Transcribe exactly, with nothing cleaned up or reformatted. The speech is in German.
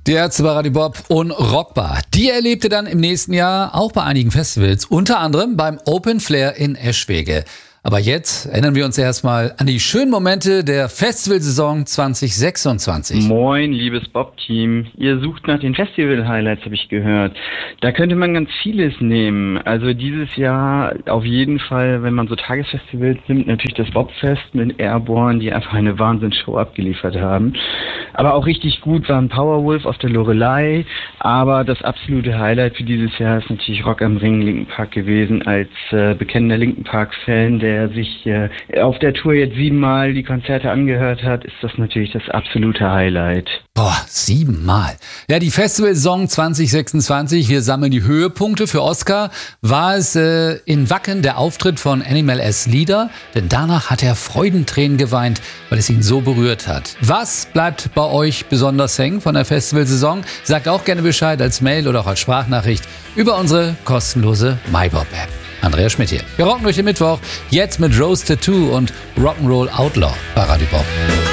Die Ärzte bei Radio Bob und Rockbar. Die erlebte dann im nächsten Jahr auch bei einigen Festivals, unter anderem beim Open Flair in Eschwege. Aber jetzt erinnern wir uns erstmal an die schönen Momente der Festivalsaison zwanzig sechsundzwanzig. Moin, liebes Bob-Team. Ihr sucht nach den Festival-Highlights, habe ich gehört. Da könnte man ganz vieles nehmen. Also dieses Jahr auf jeden Fall, wenn man so Tagesfestivals nimmt, natürlich das Bobfest mit Airborne, die einfach eine Wahnsinnsshow abgeliefert haben. Aber auch richtig gut waren Powerwolf auf der Loreley. Aber das absolute Highlight für dieses Jahr ist natürlich Rock am Ring Linkin Park gewesen. Als äh, bekennender Linkin Park-Fan, der der sich äh, auf der Tour jetzt siebenmal die Konzerte angehört hat, ist das natürlich das absolute Highlight. Boah, siebenmal. Ja, die Festivalsaison zwanzig sechsundzwanzig, wir sammeln die Höhepunkte. Für Oskar war es äh, in Wacken der Auftritt von Animal as Leader, denn danach hat er Freudentränen geweint, weil es ihn so berührt hat. Was bleibt bei euch besonders hängen von der Festivalsaison? Sagt auch gerne Bescheid als Mail oder auch als Sprachnachricht über unsere kostenlose MyBob-App. Andreas Schmidt hier. Wir rocken durch den Mittwoch, jetzt mit Rose Tattoo und Rock'n'Roll Outlaw bei Radio Bob.